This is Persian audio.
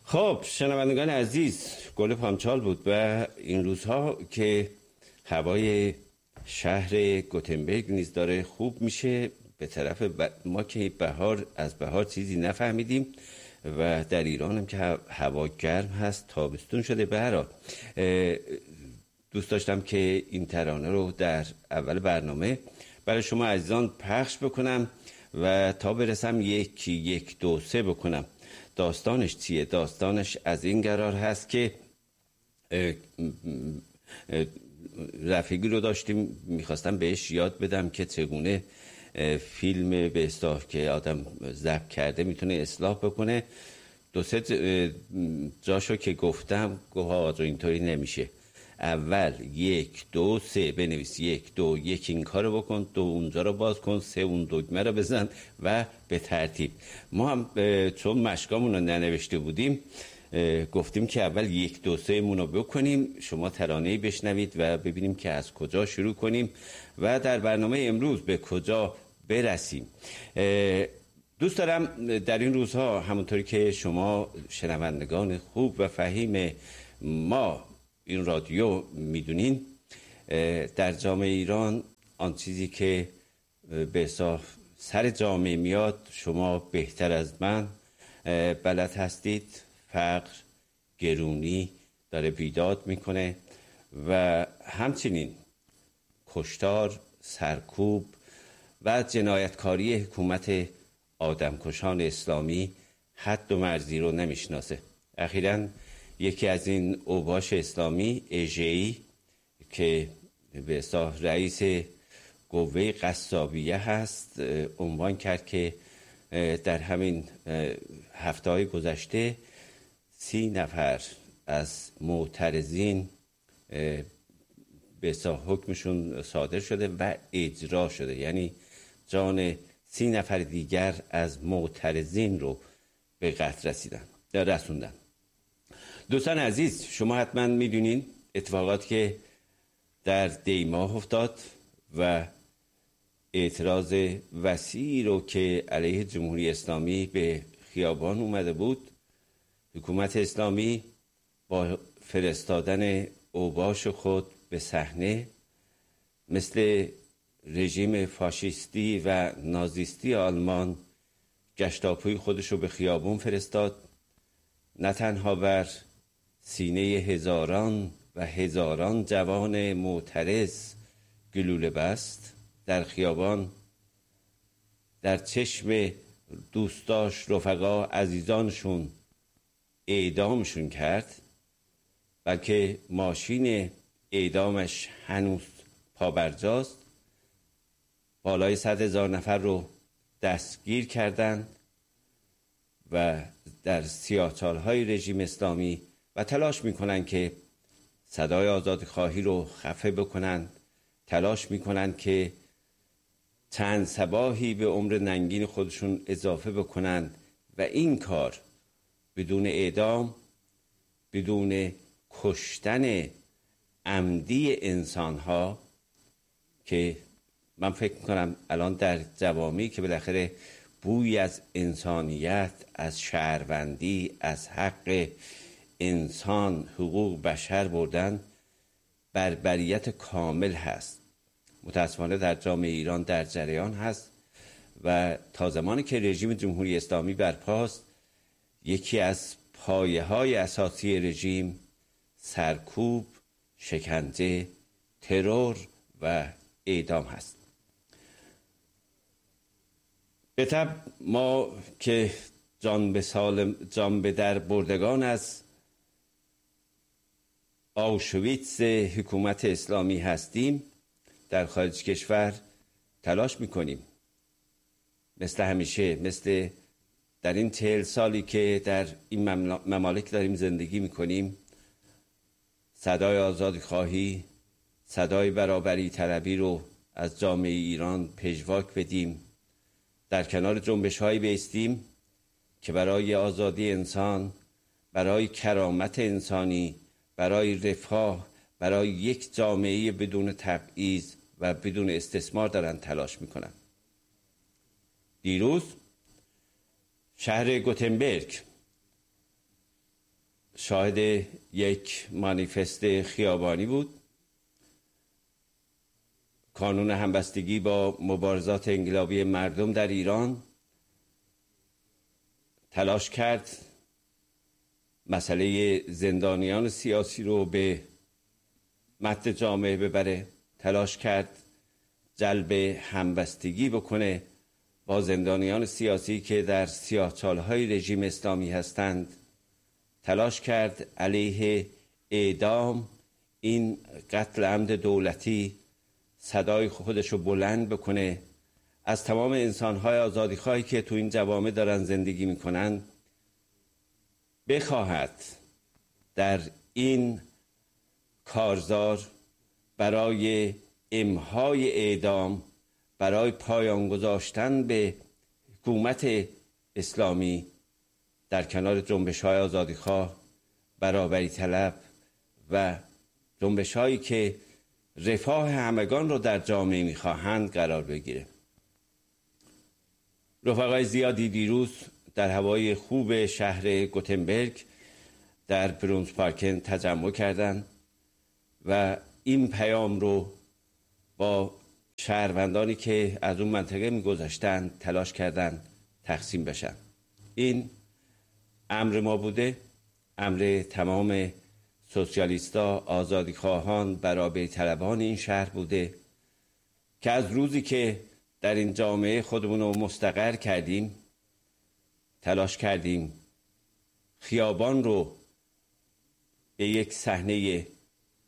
خب شنوندگان عزیز، گل پامچال بود و این روزها که هوای شهر گوتنبرگ نیز داره خوب میشه به طرف ما که از بهار چیزی نفهمیدیم و در ایران هم که هوا گرم هست، تابستون شده. به هر حال دوست داشتم که این ترانه رو در اول برنامه برای شما عزیزان پخش بکنم و تا برسم یک دو سه بکنم. داستانش چیه؟ داستانش از این قرار هست که رفیقی رو داشتیم، میخواستم بهش یاد بدم که چگونه فیلم به اصطلاح که آدم ضبط کرده میتونه اصلاح بکنه. دو سه جاشو که گفتم گفت اینطوری نمیشه، اول 1 2 3 بنویس، 1 2 1 این کارو بکن، 2 اونجا رو باز کن، 3 اون دکمه رو بزن و به ترتیب. ما هم چون مشقامون رو ننوشته بودیم گفتیم که اول 1 2 3 مون رو بکنیم، شما ترانه‌ای بشنوید و ببینیم که از کجا شروع کنیم و در برنامه امروز به کجا برسیم. دوست دارم در این روزها همونطوری که شما شنوندگان خوب و فهیم ما این رادیو میدونین، در جامعه ایران آن چیزی که به سر جامعه میاد شما بهتر از من بلد هستید. فقر، گرونی داره بیداد میکنه و همچنین کشتار، سرکوب و جنایتکاری حکومت آدمکشان اسلامی حد و مرزی رو نمیشناسه. اخیراً یکی از این اوباش اسلامی اژه‌ای که به اصطلاح رئیس قوه قصابیه هست عنوان کرد که در همین هفته‌های گذشته 30 نفر از معترضین به اصطلاح حکمشون صادر شده و اجرا شده، یعنی جان 30 نفر دیگر از معترضین رو به قتل رسوندن. دوستان عزیز، شما حتما میدونین اتفاقات که در دیماه افتاد و اعتراض وسیعی رو که علیه جمهوری اسلامی به خیابان اومده بود. حکومت اسلامی با فرستادن اوباش خود به صحنه مثل رژیم فاشیستی و نازیستی آلمان گشتاپوی خودش رو به خیابون فرستاد، نه تنها بر سینه هزاران و هزاران جوان معترض گلوله بست، در خیابان در چشم دوستاش، رفقا، عزیزانشون اعدامشون کرد، بلکه ماشین اعدامش هنوز پابرجاست. بالای 100,000 نفر رو دستگیر کردند و در سیاه‌چال‌های رژیم اسلامی و تلاش میکنن که صدای آزادخواهی رو خفه بکنن، تلاش میکنن که چند صباحی به عمر ننگین خودشون اضافه بکنن و این کار بدون اعدام، بدون کشتن عمدی انسانها، که من فکر میکنم الان در جوامعی که بالاخره بوی از انسانیت، از شهروندی، از حق انسان، حقوق بشر بردن، بربریت کامل هست. متاسفانه در جامعه ایران در جریان هست و تا زمانی که رژیم جمهوری اسلامی برپاست، یکی از پایه‌های اساسی رژیم سرکوب، شکنجه، ترور و اعدام هست. به طب ما که جان به در بردگان از آوشویتس حکومت اسلامی هستیم، در خارج کشور تلاش میکنیم مثل همیشه، مثل در این 40 سالی که در این ممالک داریم زندگی میکنیم، صدای آزادخواهی، صدای برابری طلبی رو از جامعه ایران پژواک بدیم، در کنار جنبش‌هایی بایستیم که برای آزادی انسان، برای کرامت انسانی، برای رفاه، برای یک جامعه بدون تبعیض و بدون استثمار دارن تلاش میکنن. دیروز شهر گوتنبرگ شاهد یک مانیفست خیابانی بود. کانون همبستگی با مبارزات انقلابی مردم در ایران تلاش کرد مسئله زندانیان سیاسی رو به متن جامعه ببره، تلاش کرد جلب همبستگی بکنه با زندانیان سیاسی که در سیاه‌چاله‌های رژیم اسلامی هستند، تلاش کرد علیه اعدام، این قتل عمد دولتی، صدای خودش رو بلند بکنه، از تمام انسان‌های آزادیخواهی که تو این جوامع دارن زندگی میکنن بخواهد در این کارزار برای امهای اعدام، برای پایان گذاشتن به حکومت اسلامی در کنار جنبش‌های آزادیخواه، برابری طلب و جنبش‌هایی که رفاه همگان رو در جامعه می‌خواهند قرار بگیره. رفقای زیادی دیروز در هوای خوب شهر گوتنبرگ در برونز پارکن تجمع کردند و این پیام رو با شهروندانی که از اون منطقه می‌گذشتند تلاش کردند تقسیم بشن. این امر ما بوده، امر تمام سوسیالیستا، آزادیخواهان، برابری طلبان این شهر بوده که از روزی که در این جامعه خودمون رو مستقر کردیم تلاش کردیم خیابان رو به یک صحنه